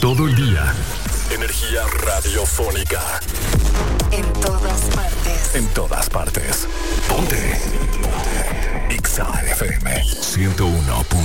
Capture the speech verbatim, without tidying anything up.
todo el día. Energía radiofónica. En todas partes. En todas partes. Ponte. Ponte. X A F M ciento uno.